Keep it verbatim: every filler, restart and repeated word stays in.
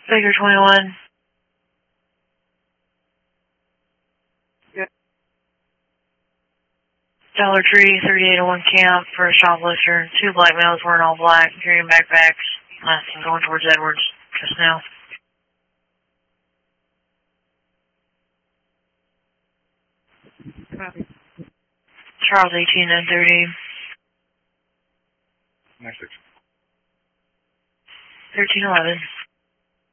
Figure twenty-one. Yep. Dollar Tree, thirty-eight oh one camp for a shoplifter. Two black males wearing all black, carrying backpacks. Last one going towards Edwards just now. Copy. Charles eighteen nine thirty. Next six. thirteen eleven.